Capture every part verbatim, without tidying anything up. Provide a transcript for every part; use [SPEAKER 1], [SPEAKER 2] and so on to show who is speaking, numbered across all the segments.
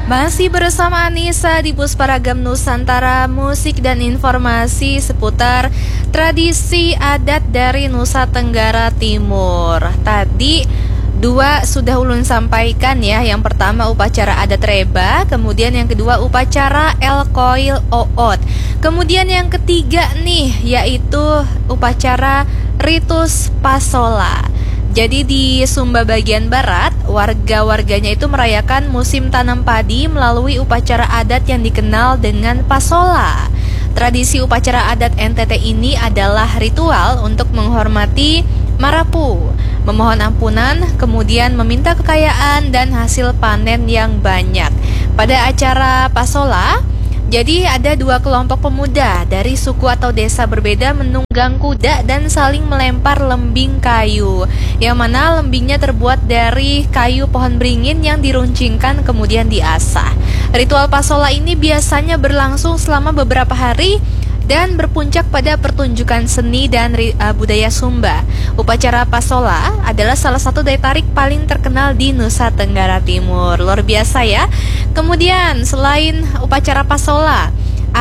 [SPEAKER 1] Masih bersama Anissa di Pusparagam Nusantara, musik dan informasi seputar tradisi adat dari Nusa Tenggara Timur. Tadi dua sudah ulun sampaikan ya. Yang pertama upacara adat reba, kemudian yang kedua upacara El Koil Oot. Kemudian yang ketiga nih yaitu upacara Ritus Pasola. Jadi di Sumba bagian barat, warga-warganya itu merayakan musim tanam padi melalui upacara adat yang dikenal dengan Pasola. Tradisi upacara adat N T T ini adalah ritual untuk menghormati Marapu, memohon ampunan, kemudian meminta kekayaan dan hasil panen yang banyak. Pada acara Pasola, jadi ada dua kelompok pemuda dari suku atau desa berbeda menunggang kuda dan saling melempar lembing kayu, yang mana lembingnya terbuat dari kayu pohon beringin yang diruncingkan kemudian diasah. Ritual Pasola ini biasanya berlangsung selama beberapa hari dan berpuncak pada pertunjukan seni dan uh, budaya Sumba. Upacara Pasola adalah salah satu daya tarik paling terkenal di Nusa Tenggara Timur. Luar biasa ya. Kemudian selain upacara Pasola,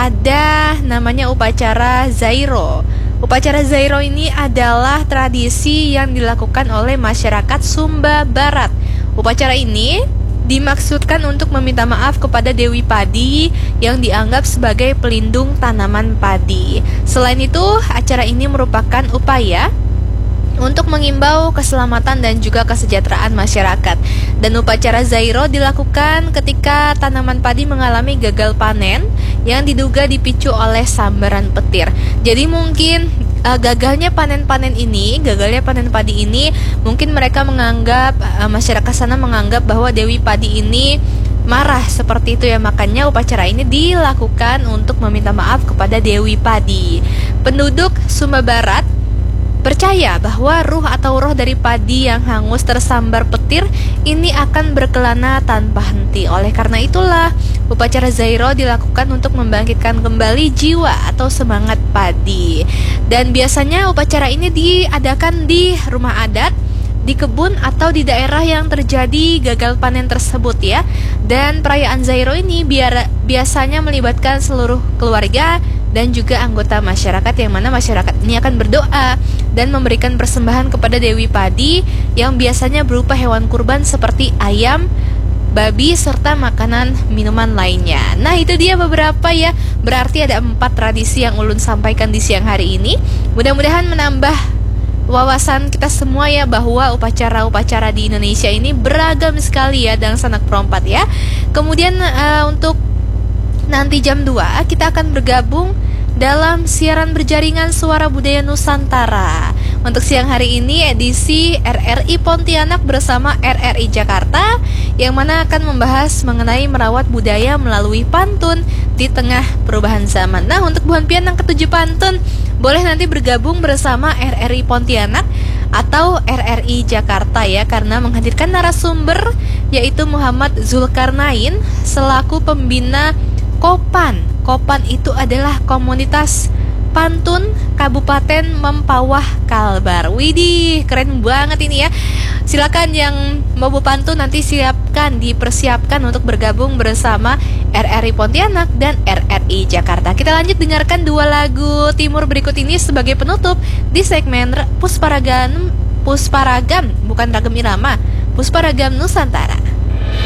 [SPEAKER 1] ada namanya upacara Zairo. Upacara Zairo ini adalah tradisi yang dilakukan oleh masyarakat Sumba Barat. Upacara ini dimaksudkan untuk meminta maaf kepada Dewi Padi yang dianggap sebagai pelindung tanaman padi. Selain itu, acara ini merupakan upaya untuk mengimbau keselamatan dan juga kesejahteraan masyarakat. Dan upacara Zairo dilakukan ketika tanaman padi mengalami gagal panen yang diduga dipicu oleh sambaran petir. Jadi mungkin uh, gagalnya panen-panen ini, gagalnya panen padi ini, mungkin mereka menganggap, uh, masyarakat sana menganggap bahwa Dewi Padi ini marah seperti itu ya. Makanya upacara ini dilakukan untuk meminta maaf kepada Dewi Padi. Penduduk Sumba Barat percaya bahwa ruh atau roh dari padi yang hangus tersambar petir ini akan berkelana tanpa henti. Oleh karena itulah upacara Zairo dilakukan untuk membangkitkan kembali jiwa atau semangat padi. Dan biasanya upacara ini diadakan di rumah adat, di kebun atau di daerah yang terjadi gagal panen tersebut ya. Dan perayaan Zairo ini biar, biasanya melibatkan seluruh keluarga dan juga anggota masyarakat, yang mana masyarakat ini akan berdoa dan memberikan persembahan kepada Dewi Padi yang biasanya berupa hewan kurban seperti ayam, babi, serta makanan minuman lainnya. Nah itu dia beberapa ya, berarti ada empat tradisi yang ulun sampaikan di siang hari ini. Mudah-mudahan menambah wawasan kita semua ya, bahwa upacara-upacara di Indonesia ini beragam sekali ya, dan sanak perompat ya. Kemudian uh, untuk nanti jam dua kita akan bergabung dalam siaran berjaringan Suara Budaya Nusantara. Untuk siang hari ini edisi R R I Pontianak bersama R R I Jakarta, yang mana akan membahas mengenai merawat budaya melalui pantun di tengah perubahan zaman. Nah untuk Buhan Pian yang ketujuh pantun, boleh nanti bergabung bersama R R I Pontianak atau R R I Jakarta ya, karena menghadirkan narasumber yaitu Muhammad Zulkarnain selaku pembina Kopan. Kopan itu adalah komunitas pantun Kabupaten Mempawah Kalbar. Widih, keren banget ini ya. Silakan yang mau pantun nanti siapkan, dipersiapkan untuk bergabung bersama R R I Pontianak dan R R I Jakarta. Kita lanjut dengarkan dua lagu timur berikut ini sebagai penutup di segmen Pusparagam, Pusparagam, bukan ragam irama, Pusparagam Nusantara.